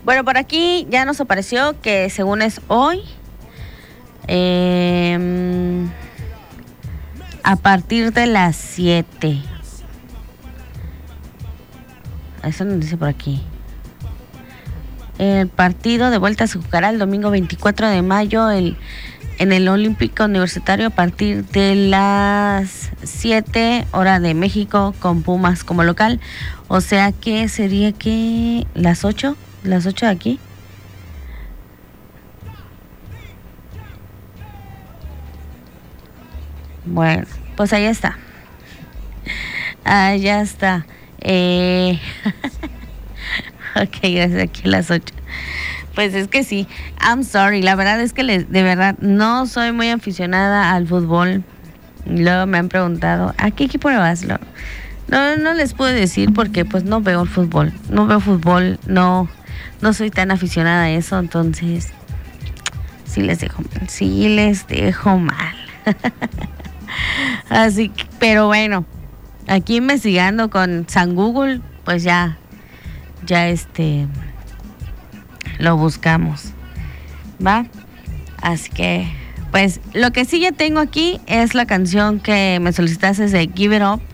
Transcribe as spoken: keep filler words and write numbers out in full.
Bueno, por aquí ya nos apareció que según es hoy, eh, a partir de las siete. Eso nos dice por aquí. El partido de vuelta se jugará el domingo veinticuatro de mayo el, en el Olímpico Universitario a partir de las siete hora de México con Pumas como local. O sea que sería que las ocho, las ocho de aquí. Bueno, pues ahí está. Ah, ya está. Eh... Ok, gracias, aquí a las ocho. Pues es que sí, I'm sorry, la verdad es que les, de verdad no soy muy aficionada al fútbol. Luego me han preguntado, ¿a qué equipo le vas? No, no, no les puedo decir porque pues no veo el fútbol, no veo fútbol, no, no soy tan aficionada a eso, entonces sí les dejo mal, sí les dejo mal. Así que, pero bueno, aquí investigando con San Google, pues ya, ya este, lo buscamos, ¿va? Así que, pues, lo que sí ya tengo aquí es la canción que me solicitaste de Give It Up